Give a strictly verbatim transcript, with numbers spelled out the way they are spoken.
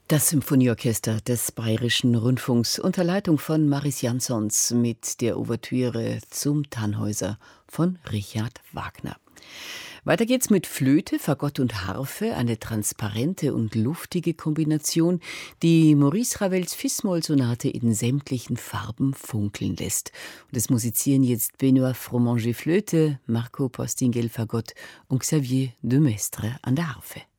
Das Symphonieorchester des Bayerischen Rundfunks unter Leitung von Maris Jansons mit der Ouvertüre zum Tannhäuser von Richard Wagner. Weiter geht's mit Flöte, Fagott und Harfe, eine transparente und luftige Kombination, die Maurice Ravels Fis-Moll-Sonate in sämtlichen Farben funkeln lässt. Und es musizieren jetzt Benoît Fromanger Flöte, Marco Postingel Fagott und Xavier de Maistre an der Harfe.